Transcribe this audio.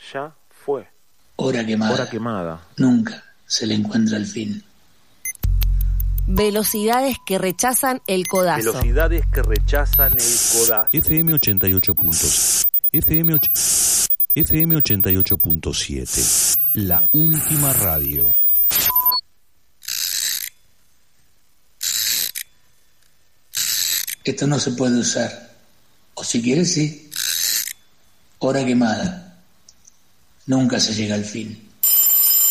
ya fue. Hora quemada. Hora quemada. Nunca se le encuentra el fin. Velocidades que rechazan el codazo. Velocidades que rechazan el codazo. FM 88 puntos. FM 88.7. La última radio. Esto no se puede usar. O si quieres, sí. Hora quemada. Nunca se llega al fin.